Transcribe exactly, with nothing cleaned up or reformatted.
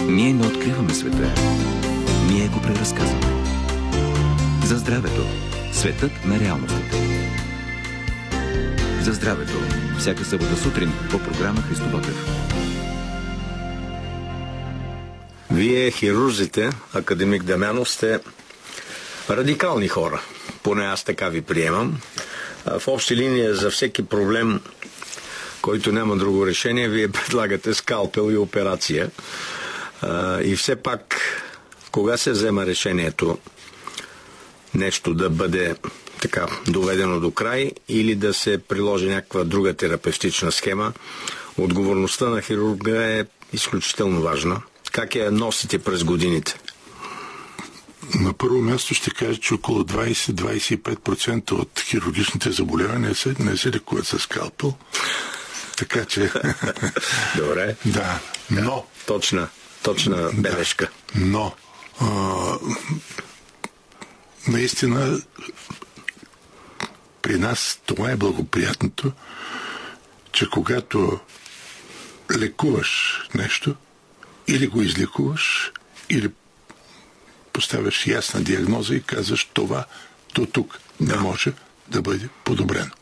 Ние не откриваме света. Ние го преразказваме. За здравето. Светът на реалностите. За здравето. Всяка събота сутрин по програма Христо Ботев. Вие, хирурзите, академик Дамянов, сте радикални хора. Поне аз така ви приемам. В общи линия за всеки проблем, който няма друго решение, вие предлагате скалпел и операция. И все пак, кога се взема решението нещо да бъде така доведено до край или да се приложи някаква друга терапевтична схема, отговорността на хирурга е изключително важна. Как я носите през годините? На първо място ще кажа, че около двайсет до двайсет и пет процента от хирургичните заболявания се, не се лекуват с скалпел. Така че... Добре. Да, но... Точна, точна бележка. Да, но... А, наистина при нас това е благоприятното, че когато лекуваш нещо, или го излекуваш, или поставяш ясна диагноза и казваш това до тук не може да бъде подобрено.